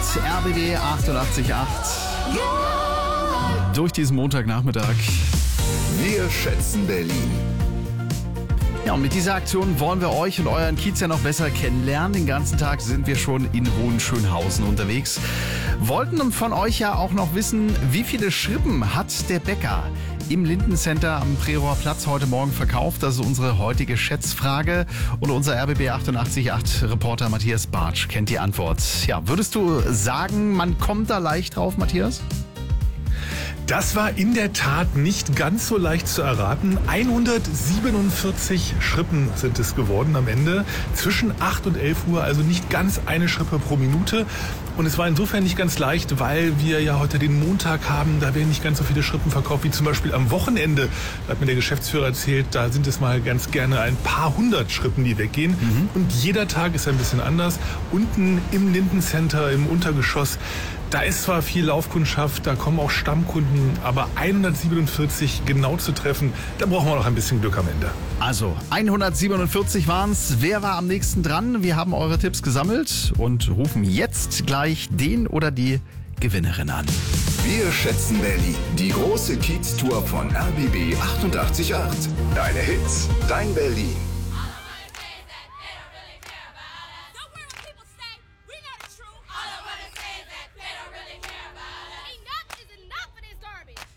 RBB 88.8 durch diesen Montagnachmittag. Wir schätzen Berlin. Ja, und mit dieser Aktion wollen wir euch und euren Kiez ja noch besser kennenlernen. Den ganzen Tag sind wir schon in Hohenschönhausen unterwegs. Wollten von euch ja auch noch wissen, wie viele Schrippen hat der Bäcker im Lindencenter am Prerower Platz heute Morgen verkauft? Das ist unsere heutige Schätzfrage. Und unser RBB 88.8 Reporter Matthias Bartsch kennt die Antwort. Ja, würdest du sagen, man kommt da leicht drauf, Matthias? Das war in der Tat nicht ganz so leicht zu erraten. 147 Schrippen sind es geworden am Ende. Zwischen 8 und 11 Uhr, also nicht ganz eine Schrippe pro Minute. Und es war insofern nicht ganz leicht, weil wir ja heute den Montag haben. Da werden nicht ganz so viele Schrippen verkauft wie zum Beispiel am Wochenende. Da hat mir der Geschäftsführer erzählt, da sind es mal ganz gerne ein paar hundert Schrippen, die weggehen. Und jeder Tag ist ein bisschen anders. Unten im Lindencenter, im Untergeschoss, da ist zwar viel Laufkundschaft, da kommen auch Stammkunden, aber 147 genau zu treffen, da brauchen wir noch ein bisschen Glück am Ende. Also 147 waren's. Wer war am nächsten dran? Wir haben eure Tipps gesammelt und rufen jetzt gleich den oder die Gewinnerin an. Wir schätzen Berlin. Die große Kiez-Tour von RBB 88.8. Deine Hits, dein Berlin.